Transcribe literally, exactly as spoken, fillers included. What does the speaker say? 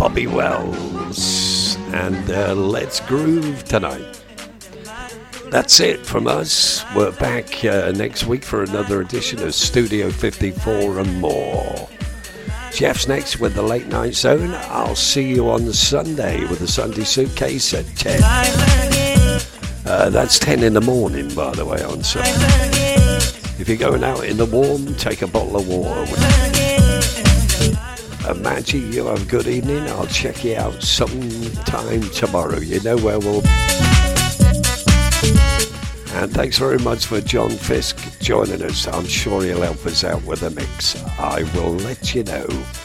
Bobby Wells, and uh, Let's Groove Tonight. That's it from us. We're back uh, next week for another edition of Studio fifty-four and more. Jeff's next with the Late Night Zone. I'll see you on Sunday with the Sunday Suitcase at ten. Uh, that's ten in the morning, by the way, on Sunday. If you're going out in the warm, take a bottle of water with you. Uh, Maggie, you have a good evening. I'll check you out sometime tomorrow. You know where we'll be. And thanks very much for John Fisk joining us. I'm sure he'll help us out with the mix. I will let you know.